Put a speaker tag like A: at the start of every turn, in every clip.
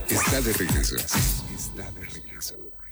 A: Está de regreso. Está de regreso.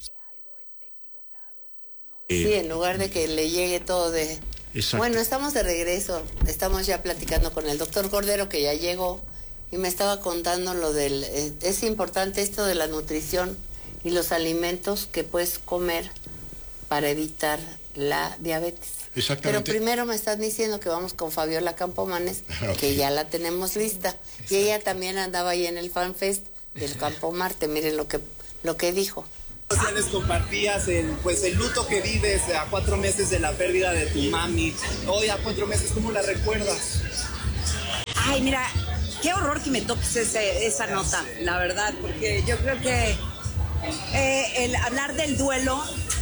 B: Sí, en lugar de que le llegue todo de...
C: Exacto.
B: Bueno, estamos de regreso. Estamos ya platicando con el doctor Cordero, que ya llegó, y me estaba contando lo del... es importante esto de la nutrición y los alimentos que puedes comer para evitar la diabetes.
C: Exactamente.
B: Pero primero me estás diciendo que vamos con Fabiola Campomanes,
C: Okay.
B: que ya la tenemos lista.
C: Exacto.
B: Y ella también andaba ahí en el FanFest del Campo Marte. Miren lo que dijo.
D: Sociales compartías el luto que vives a 4 meses de la pérdida de tu mami. Hoy a 4 meses, ¿cómo la recuerdas?
E: Ay, mira, qué horror que me toques esa nota, la verdad, porque yo creo que el hablar del duelo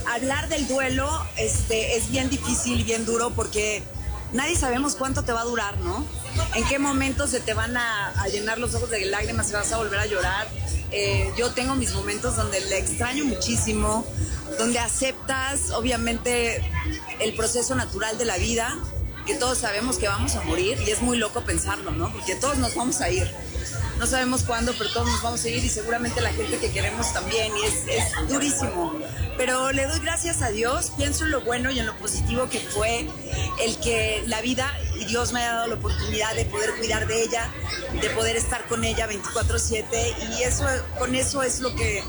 E: es bien difícil y bien duro porque nadie sabemos cuánto te va a durar, ¿no? En qué momento se te van a llenar los ojos de lágrimas y vas a volver a llorar. Yo tengo mis momentos donde le extraño muchísimo, donde aceptas obviamente el proceso natural de la vida, que todos sabemos que vamos a morir y es muy loco pensarlo, ¿no? Porque todos nos vamos a ir. No sabemos cuándo, pero todos nos vamos a ir y seguramente la gente que queremos también, y es durísimo. Pero le doy gracias a Dios, pienso en lo bueno y en lo positivo que fue el que la vida y Dios me haya dado la oportunidad de poder cuidar de ella, de poder estar con ella 24/7, y eso, con eso es lo que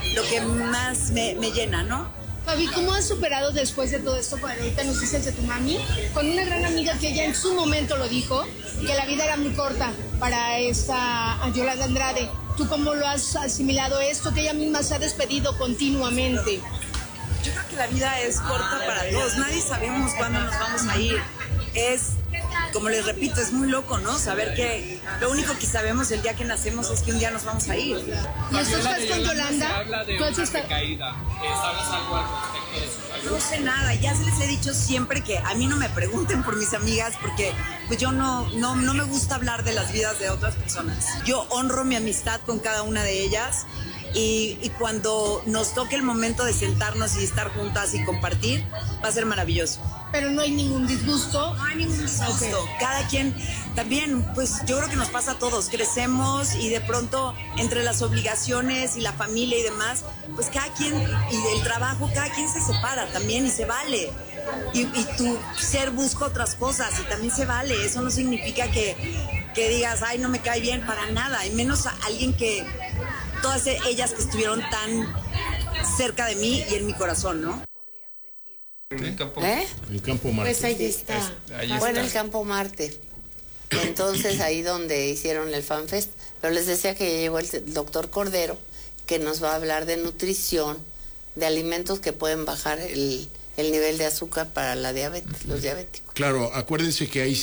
E: más me llena, ¿no?
F: Fabi, ¿cómo has superado después de todo esto? Bueno, ahorita nos dices de tu mami, con una gran amiga que ella en su momento lo dijo, que la vida era muy corta para esta Yolanda Andrade. ¿Tú cómo lo has asimilado esto, que ella misma se ha despedido continuamente?
E: Yo creo que la vida es corta para todos, nadie sabemos cuándo nos vamos a ir. Es, como les repito, es muy loco, ¿no? Saber que lo único que sabemos el día que nacemos es que un día nos vamos a ir.
F: ¿Y esto estás con Yolanda?
G: Se habla de una recaída. ¿Sabes algo al respecto de su salud?
E: No sé nada, ya se les he dicho siempre que a mí no me pregunten por mis amigas porque pues yo no me gusta hablar de las vidas de otras personas. Yo honro mi amistad con cada una de ellas y cuando nos toque el momento de sentarnos y estar juntas y compartir, va a ser maravilloso.
F: Pero no hay ningún disgusto.
E: No hay ningún disgusto. Okay. Cada quien también, pues yo creo que nos pasa a todos, crecemos y de pronto entre las obligaciones y la familia y demás, pues cada quien, y el trabajo, cada quien se separa también y se vale. Y tu ser busca otras cosas y también se vale. Eso no significa que digas, ay, no me cae bien, para nada, y menos a alguien que, todas ellas que estuvieron tan cerca de mí y en mi corazón, ¿no?
G: El campo,
C: El Campo Marte.
B: Pues ahí está.
G: Ahí está.
B: Bueno, el Campo Marte. Entonces ahí donde hicieron el FanFest. Pero les decía que ya llegó el doctor Cordero, que nos va a hablar de nutrición, de alimentos que pueden bajar el nivel de azúcar para la diabetes, los diabéticos.
C: Claro, acuérdense que hay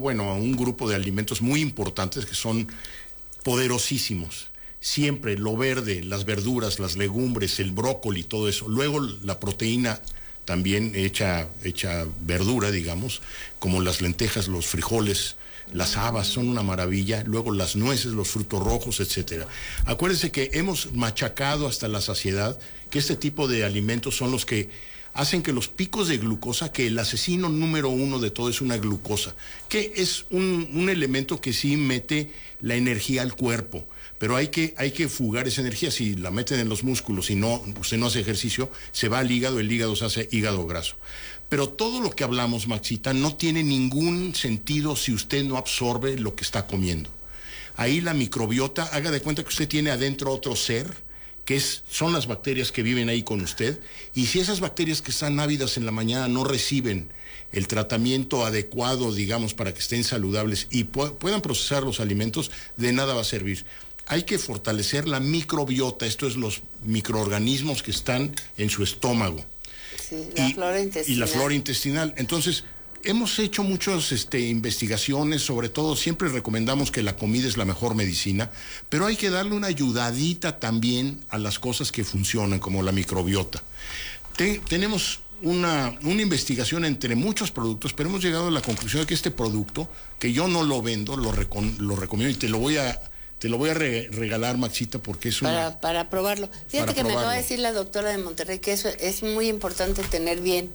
C: un grupo de alimentos muy importantes que son poderosísimos. Siempre lo verde, las verduras, las legumbres, el brócoli, todo eso. Luego la proteína también hecha verdura, digamos, como las lentejas, los frijoles, las habas son una maravilla, luego las nueces, los frutos rojos, etcétera. Acuérdense que hemos machacado hasta la saciedad que este tipo de alimentos son los que hacen que los picos de glucosa, que el asesino número 1 de todo es una glucosa, que es un elemento que sí mete la energía al cuerpo, pero hay que fugar esa energía. Si la meten en los músculos y usted no hace ejercicio, se va al hígado, el hígado se hace hígado graso. Pero todo lo que hablamos, Maxita, no tiene ningún sentido si usted no absorbe lo que está comiendo. Ahí la microbiota, haga de cuenta que usted tiene adentro otro ser, que son las bacterias que viven ahí con usted, y si esas bacterias que están ávidas en la mañana no reciben el tratamiento adecuado, digamos, para que estén saludables y puedan procesar los alimentos, de nada va a servir. Hay que fortalecer la microbiota, esto es los microorganismos que están en su estómago.
B: Sí, flora intestinal.
C: Y la flora intestinal. Entonces, hemos hecho muchas investigaciones, sobre todo siempre recomendamos que la comida es la mejor medicina, pero hay que darle una ayudadita también a las cosas que funcionan, como la microbiota. Tenemos una investigación entre muchos productos, pero hemos llegado a la conclusión de que este producto, que yo no lo vendo, lo recomiendo y te lo voy a regalar, Maxita, porque es
B: para probarlo. Fíjate que me acaba de decir la doctora de Monterrey que eso es muy importante, tener bien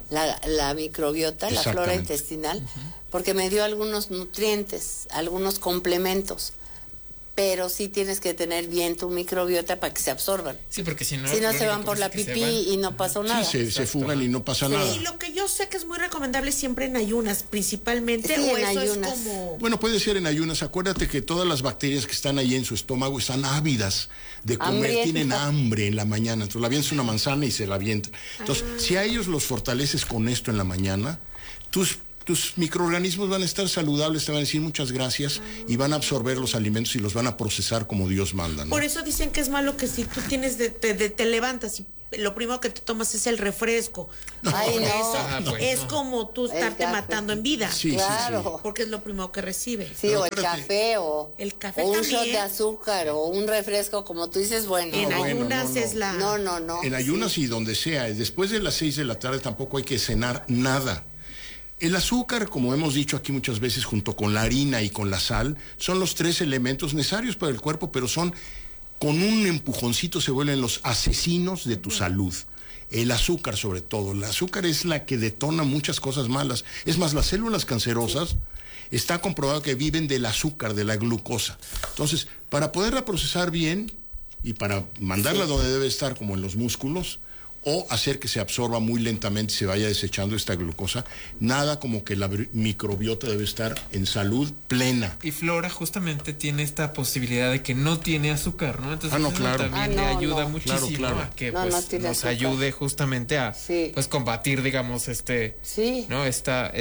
B: la microbiota, la flora intestinal, porque me dio algunos nutrientes, algunos complementos, pero sí tienes que tener bien tu microbiota para que se absorban.
H: Sí, porque si no
B: se van por la pipí y no pasó nada.
C: Sí, se fugan y no pasa nada.
I: Y lo que yo sé que es muy recomendable siempre en ayunas, principalmente,
B: Sí,
I: o
B: en
I: eso
B: ayunas.
I: es como...
C: Bueno, puede ser en ayunas. Acuérdate que todas las bacterias que están ahí en su estómago están ávidas de comer,
B: Hambrientas.
C: tienen hambre en la mañana. Entonces, le avientas una manzana y se la avientan. Entonces, si a ellos los fortaleces con esto en la mañana, tus microorganismos van a estar saludables, te van a decir muchas gracias y van a absorber los alimentos y los van a procesar como Dios manda, ¿no?
I: Por eso dicen que es malo que si tú tienes te levantas y lo primero que te tomas es el refresco.
B: Ay, no.
I: Eso es como tú
B: El
I: estarte
B: café.
I: matando en vida.
C: Sí,
B: Claro.
I: Porque es lo primero que recibe.
B: Sí,
C: Pero
B: o el
C: espérate.
B: café, o un
I: también.
B: shot de azúcar, o un refresco, como tú dices, bueno.
I: En
C: bueno,
I: ayunas
C: no, no.
I: es la...
B: No.
C: En ayunas y donde sea. Después de las 6 de la tarde tampoco hay que cenar nada. El azúcar, como hemos dicho aquí muchas veces, junto con la harina y con la sal, son los 3 elementos necesarios para el cuerpo, pero son, con un empujoncito se vuelven los asesinos de tu salud. El azúcar, sobre todo. El azúcar es la que detona muchas cosas malas. Es más, las células cancerosas está comprobado que viven del azúcar, de la glucosa. Entonces, para poderla procesar bien y para mandarla donde debe estar, como en los músculos, o hacer que se absorba muy lentamente y se vaya desechando esta glucosa, nada como que la microbiota debe estar en salud plena.
H: Y Flora justamente tiene esta posibilidad de que no tiene azúcar, ¿no? Entonces
C: no,
H: eso
C: claro.
H: también le ayuda muchísimo
C: Claro.
H: a que
B: No,
H: pues,
B: no tiene
H: nos
B: azúcar.
H: ayude justamente a
B: Sí.
H: pues combatir, digamos,
B: Sí.
H: ¿no? Esta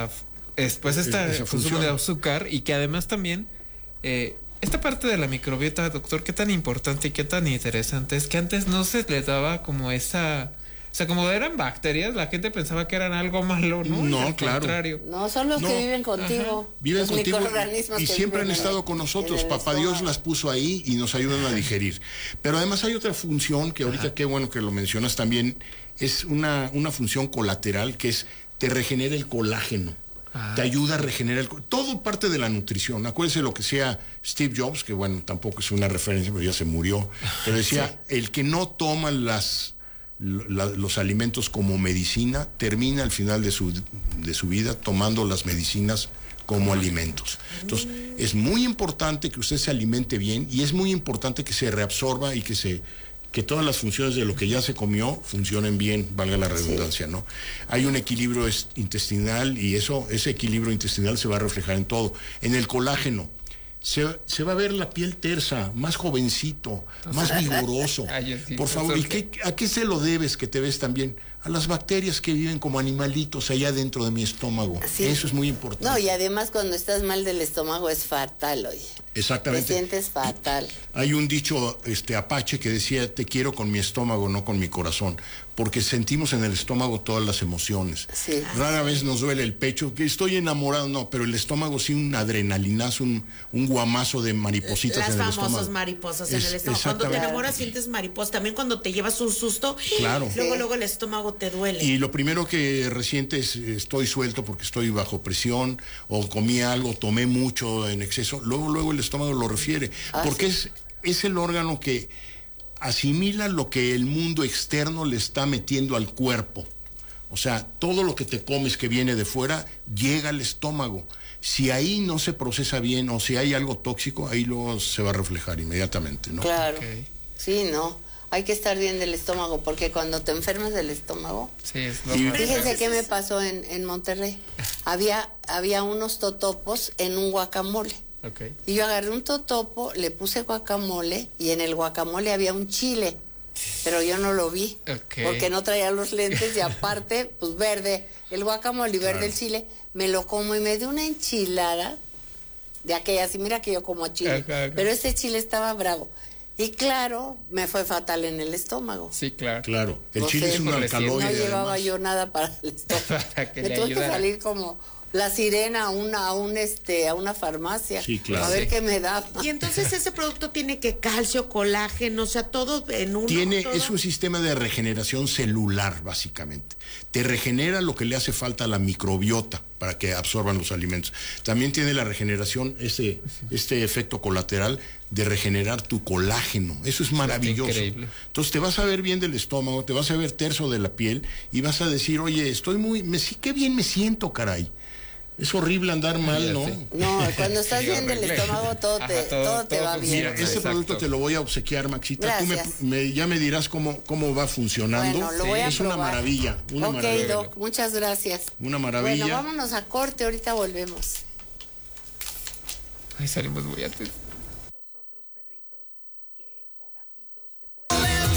C: Esa
H: consumo
C: función.
H: de azúcar, y que además también esta parte de la microbiota, doctor, qué tan importante y qué tan interesante es que antes no se le daba como esa... O sea, como eran bacterias, la gente pensaba que eran algo malo, ¿no?
C: No,
H: Y al
C: claro.
H: contrario.
B: No, son los
C: No.
B: que viven contigo.
C: Viven
B: los
C: contigo
B: microorganismos
C: y
B: que
C: siempre han
B: viven en
C: estado
B: el-
C: con nosotros.
B: en el
C: Papá Dios
B: estómago.
C: las puso ahí y nos ayudan a digerir. Pero además hay otra función que ahorita qué bueno que lo mencionas también, es una función colateral que es te regenera el colágeno. Te ayuda a regenerar todo parte de la nutrición. Acuérdense lo que decía Steve Jobs, que bueno, tampoco es una referencia, pero ya se murió, pero decía, el que no toma los alimentos como medicina, termina al final de su vida tomando las medicinas como alimentos. Entonces, es muy importante que usted se alimente bien y es muy importante que se reabsorba y que todas las funciones de lo que ya se comió funcionen bien, valga la redundancia, ¿no? Hay un equilibrio intestinal y ese equilibrio intestinal se va a reflejar en todo. En el colágeno, se va a ver la piel tersa, más jovencito, más vigoroso.
H: Ay, sí,
C: Por favor,
H: eso
C: ¿y a qué se lo debes que te ves tan bien? A las bacterias que viven como animalitos allá dentro de mi estómago.
B: Sí.
C: Eso es muy importante.
B: No, y además cuando estás mal del estómago es fatal, oye. Te
C: Exactamente.
B: sientes fatal.
C: Hay un dicho apache que decía, te quiero con mi estómago, no con mi corazón, porque sentimos en el estómago todas las emociones.
B: Sí.
C: Rara vez nos duele el pecho, que estoy enamorado, no, pero el estómago sí, un adrenalinazo, un guamazo de maripositas
I: Las
C: en el estómago.
I: famosas mariposas en el estómago. Cuando te
C: Exactamente.
I: enamoras sientes mariposas. También cuando te llevas un susto,
C: Claro.
I: luego el estómago te duele.
C: Y lo primero que resiente es estoy suelto porque estoy bajo presión o comí algo, tomé mucho en exceso. Luego el estómago lo refiere. Porque es el órgano que asimila lo que el mundo externo le está metiendo al cuerpo. O sea, todo lo que te comes que viene de fuera llega al estómago. Si ahí no se procesa bien o si hay algo tóxico, ahí luego se va a reflejar inmediatamente, ¿no?
B: Claro.
H: Ok.
B: Sí, no. Hay que estar bien del estómago porque cuando te enfermas del estómago...
H: Sí, es lo
C: Y-
H: más...
B: Fíjense qué me pasó en Monterrey. Había unos totopos en un guacamole.
H: Ok.
B: Y yo agarré un totopo, le puse guacamole y en el guacamole había un chile. Pero yo no lo vi.
H: Ok.
B: Porque no traía los lentes y aparte, pues verde el guacamole y verde el chile. Me lo como y me dio una enchilada de aquellas. Y mira que yo como chile.
H: Ajá.
B: Pero ese chile estaba bravo. Y claro, me fue fatal en el estómago.
H: Sí, claro.
C: Claro, el
B: No
C: chile
B: sé,
C: es un
H: por
C: alcaloide.
B: No llevaba
C: además.
B: yo nada para el estómago.
H: Para que
B: Me
H: le
B: tuve que
H: ayudara.
B: salir como la sirena a una farmacia.
C: Sí, claro.
B: A ver qué me daba.
I: Y entonces ese producto tiene que calcio, colágeno, o sea, todo en uno. todo.
C: Es un sistema de regeneración celular, básicamente. Te regenera lo que le hace falta a la microbiota para que absorban los alimentos. También tiene la regeneración, este efecto colateral de regenerar tu colágeno. Eso es maravilloso.
H: Increíble.
C: Entonces te vas a ver bien del estómago, te vas a ver terso de la piel y vas a decir, oye, qué bien me siento, caray. Es horrible andar mal,
H: Ya
C: ¿no?
H: sé.
B: No, cuando estás
H: Digo,
B: bien del
H: horrible.
B: estómago, todo te va
H: todo
B: bien.
C: Mira,
H: funciona.
C: ese
H: Exacto.
C: producto te lo voy a obsequiar, Maxita. Tú
B: Gracias.
C: ya me dirás cómo va funcionando.
B: Bueno, lo voy a
C: es una
B: probar.
C: maravilla, una
B: Ok,
C: maravilla.
B: Doc, muchas gracias.
C: Una maravilla.
B: Bueno, vámonos a corte, ahorita volvemos.
H: Ay, salimos muy antes.